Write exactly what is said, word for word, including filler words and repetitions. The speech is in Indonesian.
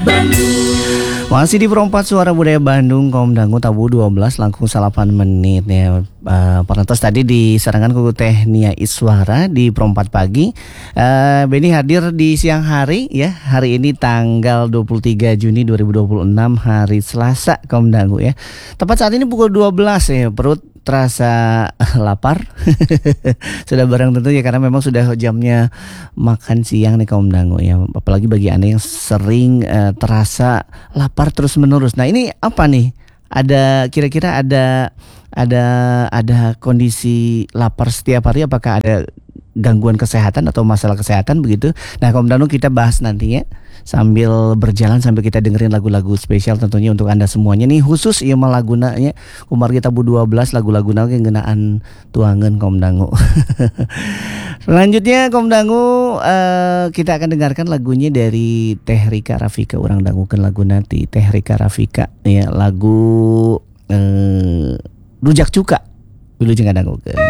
Masih di Perempat Suara Budaya Bandung, Kaum Dangu Tabu dua belas langkung salapan menit ya. Uh, Parantos tadi disarankan ku Teh Nia Iswara di Perempat Pagi. uh, Benny hadir di siang hari ya. Hari ini tanggal dua puluh tiga Juni dua ribu dua puluh enam, hari Selasa, Kaum Dangu ya. Tepat saat ini pukul dua belas ya. Perut terasa lapar. Sudah barang tentu ya, karena memang sudah jamnya makan siang nih Kaum Dangu ya. Apalagi bagi Anda yang sering uh, terasa lapar terus menerus. Nah, ini apa nih? Ada kira-kira ada ada ada kondisi lapar setiap hari, apakah ada gangguan kesehatan atau masalah kesehatan begitu? Nah, Kaum Dangu kita bahas nantinya sambil berjalan, sambil kita dengerin lagu-lagu spesial tentunya untuk Anda semuanya nih, khusus ieu mah lagunanya Umar kita bu dua belas lagu-lagu yang ngeunaan tuangan Kaum Dangu. Selanjutnya Kaum Dangu, uh, kita akan dengarkan lagunya dari Teh Rika Rafika. Urang dangukeun lagu nanti Teh Rika Rafika ya, lagu uh, Rujak Cuka. Dulu jeung ngadangukeun.